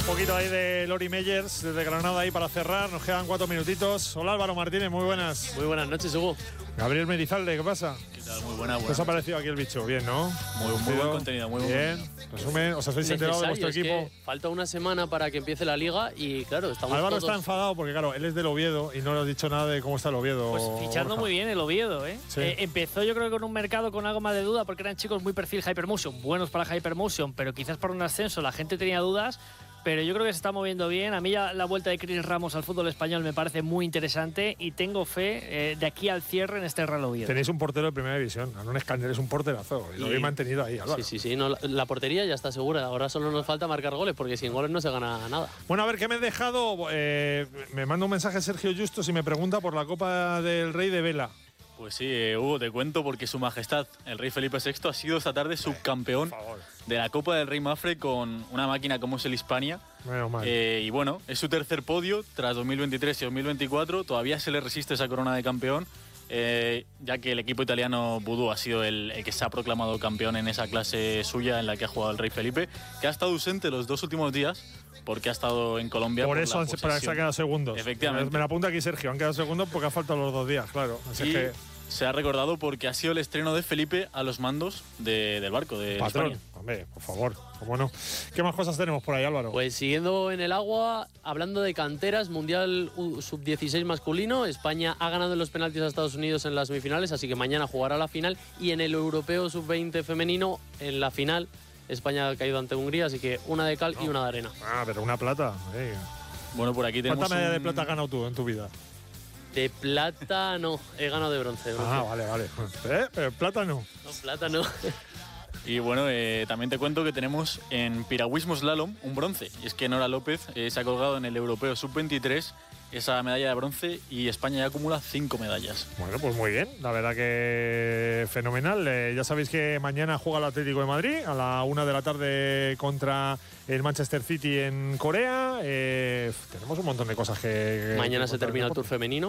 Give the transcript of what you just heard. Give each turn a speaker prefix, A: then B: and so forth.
A: Un poquito ahí de Lori Meyers desde Granada ahí para cerrar. Nos quedan 4 minutitos. Hola Álvaro Martínez, muy buenas.
B: Muy buenas noches, Hugo.
A: Gabriel Merizalde, ¿qué pasa?
C: ¿Qué tal? Muy buena.
A: ¿Qué os ha parecido aquí el bicho? Bien, ¿no?
C: Muy buen contenido, muy
A: bien. Resumen, ¿os habéis enterado de vuestro equipo?
B: Falta una semana para que empiece la liga y claro, estamos
A: Álvaro
B: todos...
A: está enfadado porque claro, él es del Oviedo y no le ha dicho nada de cómo está el Oviedo.
D: Pues fichando
A: Borja.
D: muy bien el Oviedo, ¿eh?
A: Sí.
D: Empezó yo creo que con un mercado con algo más de duda porque eran chicos muy perfil Hypermotion, buenos para Hypermotion, pero quizás por un ascenso la gente tenía dudas. Pero yo creo que se está moviendo bien. A mí ya la vuelta de Chris Ramos al fútbol español me parece muy interesante y tengo fe de aquí al cierre en este Real Oviedo.
A: Tenéis un portero de primera división. Aaron Escáner es un porterazo y lo habéis mantenido ahí, Álvaro.
B: Sí. No, la portería ya está segura. Ahora solo nos falta marcar goles porque sin goles no se gana nada.
A: Bueno, a ver, ¿qué me he dejado? Me manda un mensaje Sergio Justos y me pregunta por la Copa del Rey de Vela.
C: Pues sí, Hugo, te cuento porque Su Majestad, el rey Felipe VI, ha sido esta tarde subcampeón de la Copa del Rey Mafre con una máquina como es el Hispania.
A: Menos mal.
C: Y bueno, es su tercer podio tras 2023 y 2024. Todavía se le resiste esa corona de campeón, ya que el equipo italiano Vudú ha sido el que se ha proclamado campeón en esa clase suya en la que ha jugado el rey Felipe, que ha estado ausente los 2 últimos días porque ha estado en Colombia.
A: Por eso se ha quedado segundos.
C: Efectivamente.
A: Me la apunta aquí Sergio, han quedado segundos porque ha faltado los 2 días, claro. Así
C: y
A: que
C: se ha recordado porque ha sido el estreno de Felipe a los mandos del barco de
A: patrón,
C: España.
A: hombre, por favor, cómo no. ¿Qué más cosas tenemos por ahí, Álvaro?
B: Pues siguiendo en el agua, hablando de canteras, Mundial Sub-16 masculino, España ha ganado en los penaltis a Estados Unidos en las semifinales, así que mañana jugará la final, y en el Europeo Sub-20 femenino, en la final, España ha caído ante Hungría, así que una de cal y una de arena.
A: Ah, pero una plata.
C: Bueno, por aquí tenemos
A: ¿Cuánta medalla de plata has ganado tú en tu vida?
B: De plata no, he ganado de bronce.
A: Ah, vale. Pero plata no.
B: No, plata no.
C: Y bueno, también te cuento que tenemos en piragüismo slalom un bronce. Y es que Nora López se ha colgado en el Europeo Sub-23 esa medalla de bronce y España ya acumula 5 medallas.
A: Bueno, pues muy bien. La verdad que fenomenal. Ya sabéis que mañana juega el Atlético de Madrid a la 1 de la tarde contra el Manchester City en Corea. Tenemos un montón de cosas que
B: Mañana se termina el Tour femenino.